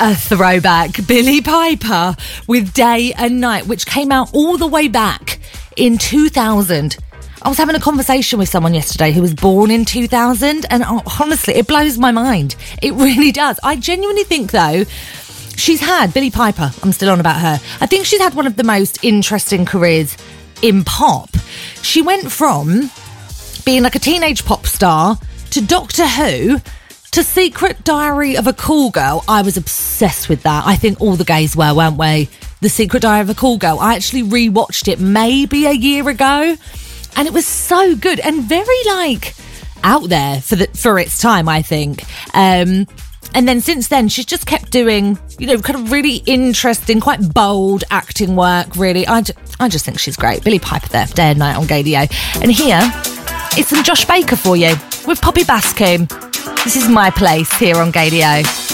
A throwback. Billie Piper with Day and Night, which came out all the way back in 2000. I was having a conversation with someone yesterday who was born in 2000, and honestly, it blows my mind. It really does. I genuinely think, though, Billie Piper, I'm still on about her, I think she's had one of the most interesting careers in pop. She went from being like a teenage pop star to Doctor Who to Secret Diary of a Call Girl. I was obsessed with that. I think all the gays were, weren't we? The Secret Diary of a Call Girl. I actually rewatched it maybe a year ago, and it was so good and very like out there for its time, I think. And then since then, she's just kept doing, kind of really interesting, quite bold acting work, really. I just think she's great. Billie Piper there, Day and Night on Gaydio. And here is some Josh Baker for you with Poppy Bascombe. This is My Place here on Gaydio.